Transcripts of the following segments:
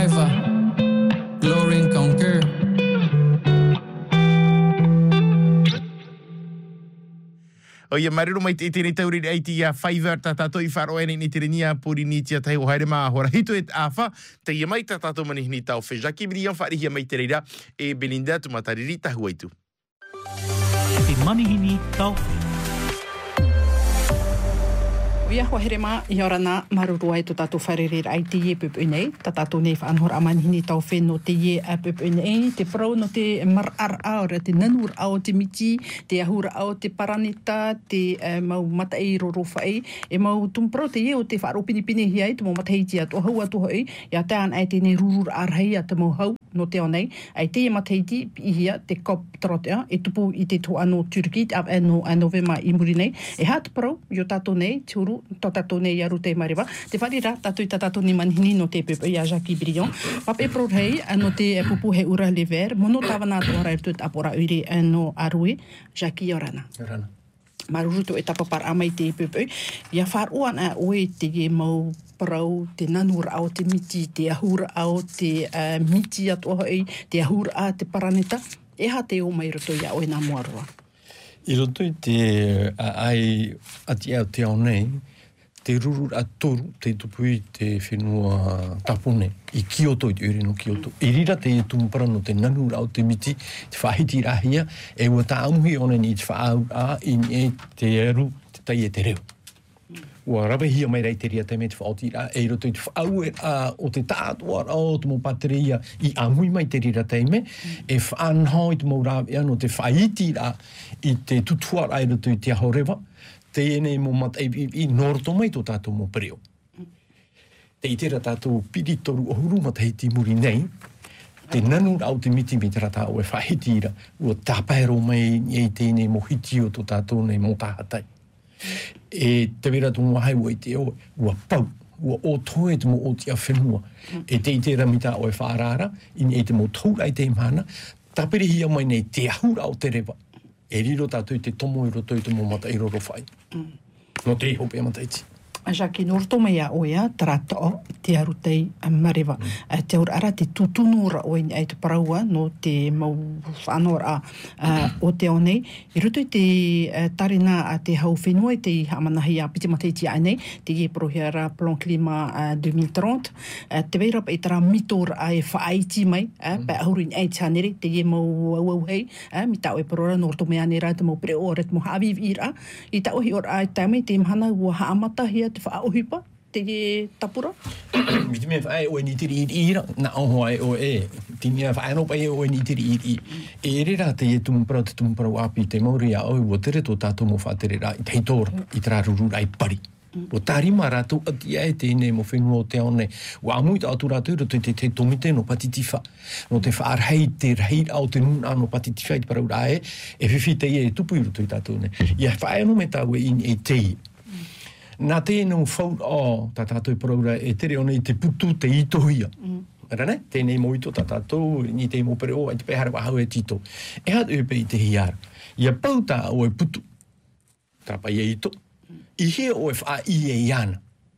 survivor. Glory and conquer. O ia maruru mai te tēnei tauri ai ti a Fiverr ta tātou I wharo ene ni te ringia puri ni tia tai o haere maa hora hito e awha te ia mai ta tātou manihini tau whe Jackie Brian whaarihia mai te reira e Belinda tumatariri tahu aitu. Te manihini tau whe. Ia hoa here mā, I orana maruru ai tō tātou wharerer ai te ie pupu nei. Tā tātou nei whaanhora amanihini tau whe no te ie pupu nei. Te parau no te marar aora, te nanur ao te miti, te ahura ao te paranita, te mau mata e roro whai. E mau tumparau te ie o te whaaro pinipini hi ai, te mau mataiti atu hau atu hoi. Ia tāan ai tēnei rurur arhei a te mau hau no te onei. Ai te ie mataiti ihia te kop trotea, e tupu I te tō anō Turki, te ap anō Novema I muri nei. E hā te parau, I o tātou nei, te uru, tō tātou nei aru te mariwa. Te wharira, tātou I tātou ni manihini no te pepe I a Jackie Brion. Pape prorhei, no te pupu he ura lever, mono tāwana tō hara tu apora uri no arue, Jackie orana. Orana. Maruru to e tapapar amai te pepe. Ia wharuan a oe te ge mau parau, te nanura ao te miti, te ahura ao te miti atu hoi, te ahura a te paraneta. E ha te o mai roto ia oe nā moarua. I roto I te ai ati au te au nei, te rurur a toru, te tupui te whenua tapone, I Kyoto, I te ure no Kyoto. I rira te tumupara no te nanura au te miti, te whahiti rahia, e ua tā amuhi ona ni te whaau a I te eru, te tai e te reo. Ua rawe hia mai rei te ria te me te whaoti ra, e roto I te whaau o te tātua o te mo pateria I amui mai te rira te me, e whaanhau I te mo rawe ano te whaiti ra I te tutuar ai roto I te ahorewa, te ene mo matai I norto mai tō tātou mo pereo. Te I tera tātou piritoru o huru matai ti muri nei, te nanu au te miti me te rata o e whahiti ra, ua tāpaero mai I tēnei mo hiti o tō tātou nei mo tāhatai. E te wera tō wahai ua I te o, ua pau, ua o toe te mo o tia whenua. E te I te ramita o e whaarara, I te mo tōra I te mana, tapere hia mai nei te ahura o te rewa. E riro tātou I te tomo I roto I te mo mata I roro whai. No te hope e mataiti. A Jackie, no roto mai a oia, tarata o, te arutei marewa. Te ara te tutunura oi ai te paraua, no te mau whanora o te onei. I roto I te tarina a te hau whenua, te hamanahi a piti mataiti ai nei, te ie prohiara Plan Climat 2030. Te weirapa I tara mitor ai whaaiti mai, pa ahurin ai te hanere, te ie mau au hei, mi tau e parora, no roto mai anera, te mau preo ora, te mau haaviv ira. I tau hi ora ai taimai, te mhana ua haamata hia te whaaohipa, te tapura? Miti me whae oe ni tiri ira, na oho ai o e. Tini a whae nopa e oe ni tiri iri. E rera te e tumpara api te mauri a oe ua tere tō tātou mo whātere ra I te heitora, I tera rurura I pari. O tarima rātou ati e tēnei mo whenua o te aone. Ua amui ta atu rātou rato te tomite no patitifa. No te whaarhei te rei au te nuna no patitifa I te parau rā e whiwhi te e tupu I roto I tātou ne. Ia whae no me tāu e in e tei. Nā tēnau whau tā tātou paraura e tere ona I te putu te itohia. Rane? Tēnei mo ito tā tātou, ni te mo pere o, ai te pehara wahau e tito. E hatu e pe I te hiara. Ia pau tā o e putu. Trapa I e ito. I hea o e wha I e iana.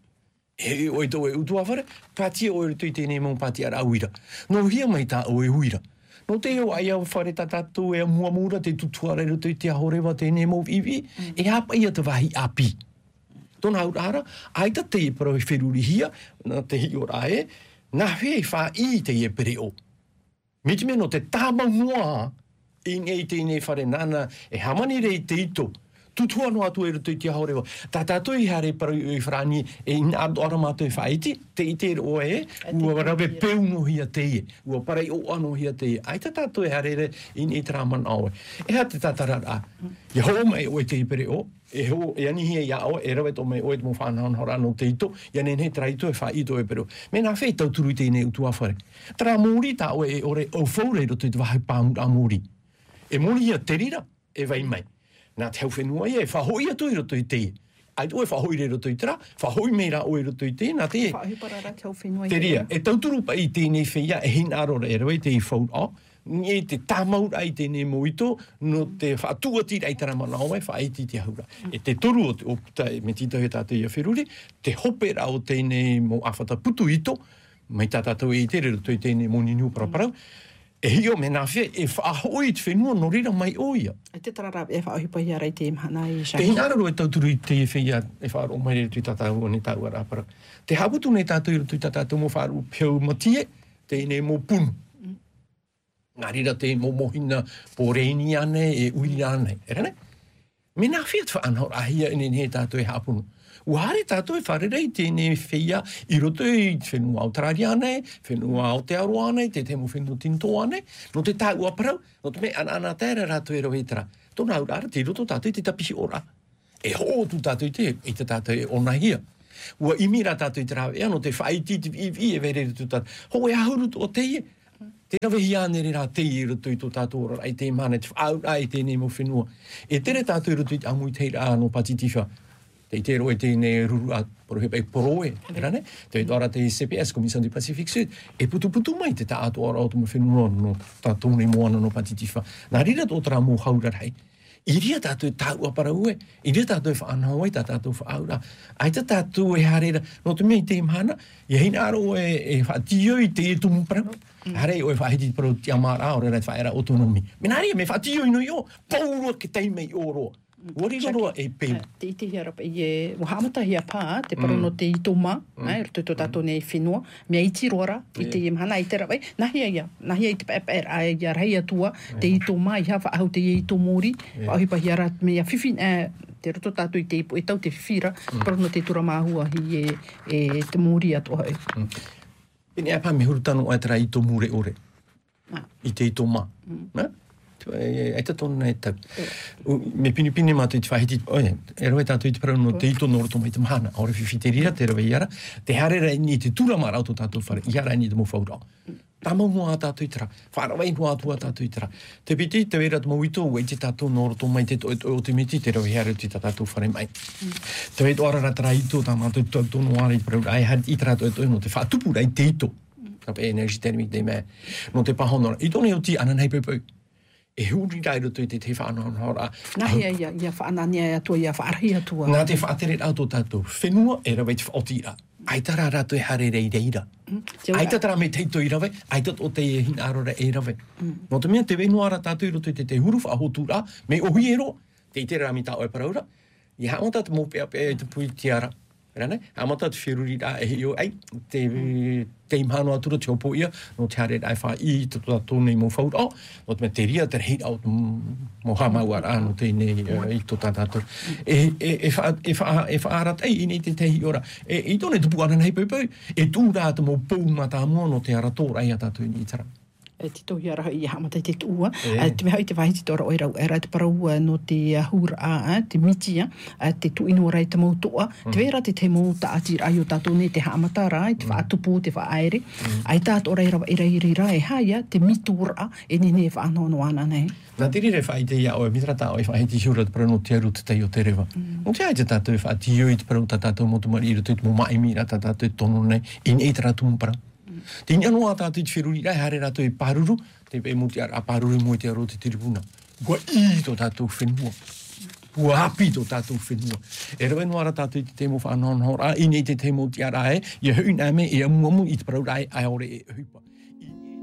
E o e to e utu awhare, pātia o e tui tēnei mo pātia ra uira. No hea mai tā o e uira. No te o ai au whare tā tātou e muamura te tutuare ro tui te ahorewa tēnei mo iwi, e hapa ia te wahi api. Tōna haurara, aita te e parau e wheruri hia, na te hi o rae, nā whea I wha I te e pere o. Miti me no te tāma mua, I ngei tēnei whare nana, e hamani rei te ito, tutua no atu e roto I te ahorewa. Tā tātou I hare parau I whrani, e in aro mātou e whaiti, te I te o e, ua rawe peu no hia te e, ua parei o ano hia te e. Aita tātou e harere in e traman aue. E ha te tātarara, I ho mai o e te pere o, e ho e anihi e ia o, e rawe to mai o e te mo whanahon hora no te ito, ia nen he traito e wha ito e pero. Me nā whei tau turu I tēnei utu awhare. Tara mōri tā o e ore o whaure roto I te wahai pāmur a mōri. E mōri hia terira, e vai mai. Nā te hau whenua e whahoi atu I roto I te. Ai tu e whahoi re roto I tera, whahoi meira o I roto I te, nā te e. Whahoi parara te hau whenua I te ria. E tauturu pa I tēnei whea, e hin arora e rawe te I whau o, ni te tāmaura ai tēnei mo ito, no te whaatuatira ai tara mana oe, whaiti te haura. E te toru o puta me tita he tātou ia whiruri, te hopera o tēnei mo awhata putu ito, mai tā tātou e te rero toi tēnei moni niu paraparau. E hio me nā whea e whaahoi te whenua no rira mai oia. E te tarara e whaahipa hi arai te imhana i Te Shaki. hinara ro e tauturu i te whea e whaaro mai rere tui tātou o ne tāua rāpara. Te haputu ne tātou i ro tui tātou mo whaaro piau matie, tēnei mo punu. Ngā rira te mo mohina pōreini ane e uiri ane. E rane? Me nā whea te whaanhor ahia ine ne tātou e hapunu. Uhare tātou e wharerei tēnei whea i roto i whenua Australia ane, whenua Aotearoa ane, te temo whenua Tinto ane, no te tāua parau, no te me ana tēra rātou e roetara. Tōna urara, te roto tātou i te tapihi ora. E hōtu tātou i te tātou e onahia. Ua imira tātou i te rāwe, no te whaiti te iwi e verere tu tātou. Ho e ahuru o teie. Te rawe hianere rā teie i roto i tō tātou ora, ai te mana, te whaura ai tēnei mo whenua. E tere tātou i roto i te amui teira no patitiwha. Te te roe tēnei ruru a porohepa e poroe, rane? Te ora te CPS, Commission du Pacific Sud, e putu mai te tā ato ora o tumu whenua no tātou nei moana no patitiwha. Nā rira tō tara mō haura rei. I ria tātou tāua paraue, i ria tātou e whaanau ai, tātou whaaura. Ai tātou e harera, no te mei te imhana, i hina aro e whaatio i te tumu parau. Hare o e whaahiti parau ti amara, o rera te whaera autonomi. Mena ria, me whaatio ino i o, paurua ke teimei o roa. Wari roa e peu. Te iti hiarapa i e wahamata hia pā, te paro no te itoma, roto i tō tātou nei whenua, mea iti roara, i te imhana i te rawai, nahia i te pēpēr a ia rei atua, te itoma i hawa ahau te itomori, whahipa hiara mea whiwhin, te roto tātou i te ipo, e tau te whiwhira, paro no te turamahua hi e te mori atua hau. Pene a pā me hurutano ai tera itomore ore, i te itoma, ai ta tōna e tau. Me pini mātou i te whahiti, e roe tātou i te parau no te ito no roto mai te mahana, aore whiwhiterira, te roe iara, te harera ni te turamara au tō tātou whare, iara ni te mo whaurao. Tā mau mua tātou i tera, wharawai mua atua tātou i tera. Te piti, te wera te mau ito, ue te tātou no roto mai te o te meti, te roe iara ti tātou whare mai. Te wei toara ratara ito, tā mātou tātou no ara i parau, ai hari i tera to no te whaatupura i te ito. Kape energy thermic de me, no te pahonora. I tōne o ti ananei peupeu. E huri rai roto i te whaanahora. Nahia ia whaanania atua, ia whaarahi atua. Nā te whaatere auto tātou. Whenua e rawai te whaotira. Ai tara rato e hare rei reira. Ai tara me teito i rawe, ai o te hina arora e rawe. No te mea te wenua ara tātou i roto i te huru whaahotura, me ohi ero, te i te rami tāo e paraura, i haamata te mopea e te pui tiara. Rane, haamata te whiruri rā e heo, ai, te imhano atura te opo ia, no te hare rai wha i te tōnei mo whaura, no te mea te ria te rei au mo hamau ara no tēnei i tō tātātou. E whaarat ei nei te tehi ora. E tōne tupu ana nei peupeu, e tū rā te mo pou mata mua no te ara tōra i a tātou ni tara. E te tohi ara i hamata te tua. Te meha i te wahiti tora oirau era te parau no te hura a, te mitia, te tuino rai te mautoa. Te vera te mou ta ati ai o tātou ne te hamata rai, te whaatupu, te whaaere. Ai tātou ora ira rai haia, te mitura e nene e whaanono ana nei. Nā te rire whai te ia o e mitra tā o e whahiti hiura te parau no te aru te tei o te rewa. No te ai te tātou e whaati i te parau tā tātou motumari i roto i te mo maimira tā tātou e tono nei, i nei tera tumu parau. Te inanoa tātou i te whiruri rai, hare rātou i pāruru, te pe muti a pāruru mo te aro te tiripuna. Kua i tō tātou whenua. Kua api tō tātou whenua. E rawe noara tātou i te temo whanonhora, i nei te temo ti a rai, i hui nā me, i amu i te parau rai, ai ore e huipa.